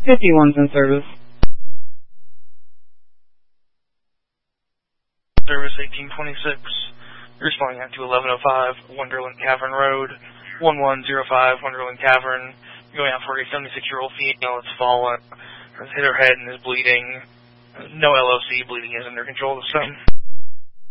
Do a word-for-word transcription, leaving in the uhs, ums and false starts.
fifty-one's in service. Service eighteen twenty-six, responding out to eleven oh five Wonderland Cavern Road, one one zero five Wonderland Cavern, going out for a seventy-six-year-old female that's fallen, has hit her head and is bleeding. No L O C, bleeding is under control this time.